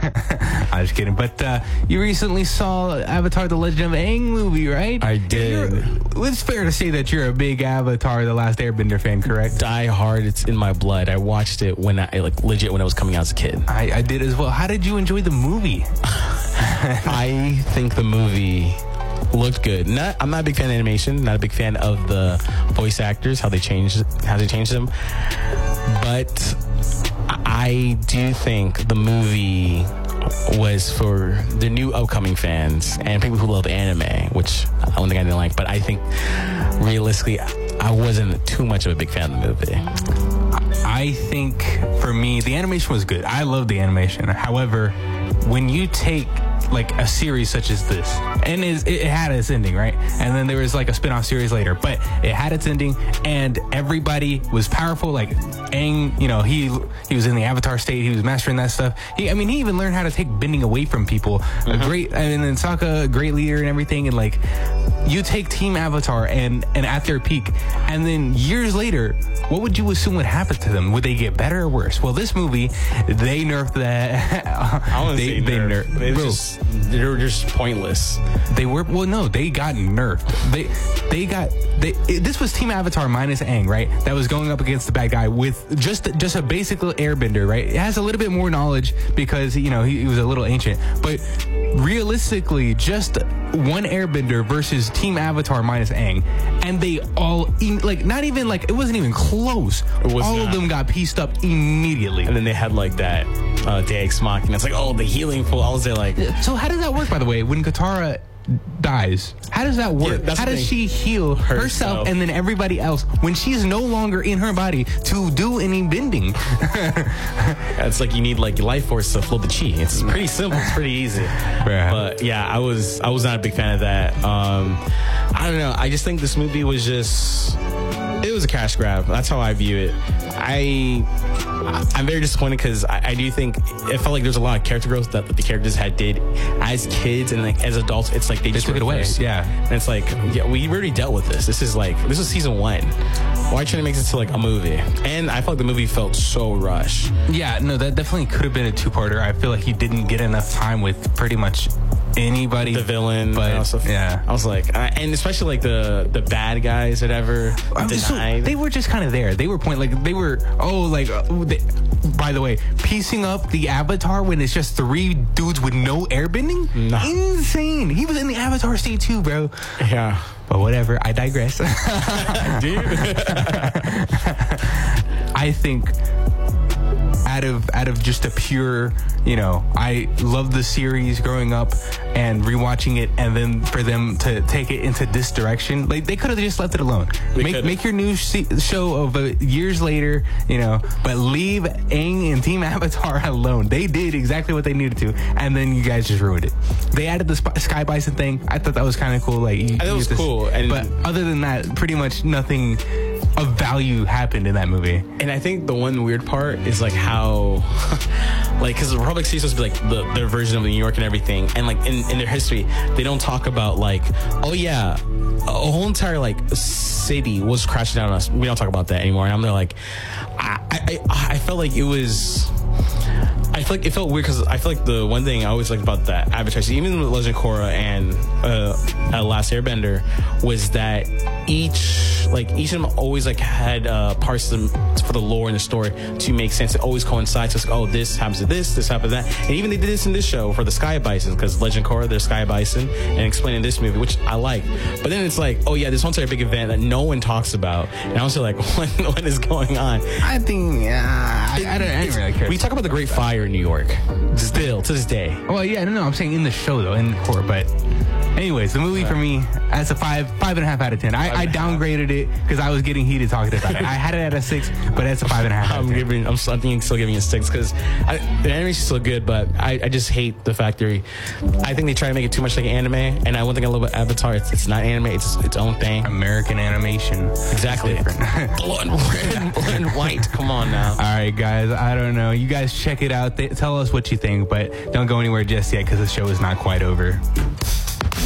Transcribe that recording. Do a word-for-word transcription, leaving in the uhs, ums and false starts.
I'm just kidding. But uh, you recently saw Avatar: The Legend of Aang movie, right? I did. You're, it's fair to say that you're a big Avatar: The Last Airbender fan, correct? Die hard. It's in my blood. I watched it when I, like, legit when I was coming out as a kid. I, I did as well. How did you enjoy the movie? I think the movie looked good. Not, I'm not a big fan of animation. Not a big fan of the voice actors, how they changed, how they changed them. But I do think the movie was for the new upcoming fans and people who love anime, which I don't think I didn't like. But I think realistically, I wasn't too much of a big fan of the movie. I think for me, the animation was good. I love the animation. However, when you take like a series such as this, and it, it had its ending, right? And then there was like a spin-off series later, but it had its ending, and everybody was powerful. Like Aang, you know, he he was in the Avatar state. He was mastering that stuff. He, I mean, he even learned how to take bending away from people. Mm-hmm. A great, and then Sokka, a great leader and everything. And like, you take Team Avatar and and at their peak, and then years later, what would you assume would happen to them? Would they get better or worse? Well, this movie, they nerfed that. I want to they, say they nerf. nerfed. It's Bro, just, they were just pointless. They were well, no, they got nerfed. They they got they. It, this was Team Avatar minus Aang, right? That was going up against the bad guy with just just a basic airbender, right? It has a little bit more knowledge because you know he, he was a little ancient, but realistically, just one airbender versus Team Avatar minus Aang, and they all like not even like it wasn't even close. It was all not. of them got pieced up immediately. And then they had like that uh, Deus Machina. It's like, oh, the healing pool. I was there like, So how does that work, by the way, when Katara dies? How does that work? Yeah, that's how the does thing. she heal herself. Herself. and then everybody else when she's no longer in her body to do any bending? it's like you need like life force to float the chi. It's pretty simple. It's pretty easy. Bruh. But yeah, I was I was not a big fan of that. Um, I don't know. I just think this movie was just. It was a cash grab. That's how I view it. I, I'm very disappointed because I, I do think it felt like there's a lot of character growth that the characters had did as kids and like as adults. It's like they, They just took it away. reversed. Yeah. And it's like, yeah, we already dealt with this. This is like this was season one. Why trying to make this to like a movie? And I felt like the movie felt so rushed. Yeah, no, that definitely could have been a two-parter. I feel like he didn't get enough time with pretty much anybody. The villain, but and also, yeah, I was like, uh, and especially like the the bad guys that ever I mean, so denied. they were just kind of there. They were point like they were oh like uh, they, by the way, piecing up the Avatar when it's just three dudes with no airbending, No. insane. He was in the Avatar state too, bro. yeah. But whatever, I digress. Dude. I think out of out of just a pure, you know, I loved the series growing up and rewatching it, and then for them to take it into this direction, like they could have just left it alone. They Make could've. make your new se- show of uh, years later, you know, but leave Aang and Team Avatar alone. They did exactly what they needed to, and then you guys just ruined it. They added the Sp- Sky Bison thing. I thought that was kind of cool. Like, you, I thought it you was get this- cool, and- but other than that, pretty much nothing of value happened in that movie. And I think the one weird part is like how, like, because the Republic City is supposed to be like the, their version of New York and everything, and like in, in their history, they don't talk about like, oh yeah, a whole entire like city was crashing down on us. We don't talk about that anymore. And I'm there like, I I, I felt like it was. I feel like it felt weird because I feel like the one thing I always liked about that Avatar, even with Legend of Korra and uh, uh, Last Airbender, was that each like each of them always like had uh, parts of them for the lore and the story to make sense. It always coincides. So it's like, oh, this happens to this, this happens to that, and even they did this in this show for the Sky Bison because Legend of Korra, they're Sky Bison, and explaining this movie, which I like. But then it's like, oh yeah, this one's a big event that no one talks about, and I was like, what, what is going on? I think, yeah, I, I don't, I don't really care. We talk about the Great Fire in New York, still to this day. Well, yeah, no, no, I'm saying in the show though, in the core. But, anyways, the movie for me, that's a five, five and a half out of ten. I, I downgraded it because I was getting heated talking about it. I had it at a six, but that's a five and a half. Out I'm of ten. giving. I'm, I think I'm still giving it a six because the animation's still good, but I, I just hate the fact they. I think they try to make it too much like anime, and I one thing I love about Avatar, it's, it's not anime, it's its own thing. American animation. Exactly. Blood red, blood and white. Come on now. All right, guys. I don't know. You guys check it out. Th- tell us what you think, but don't go anywhere just yet because the show is not quite over.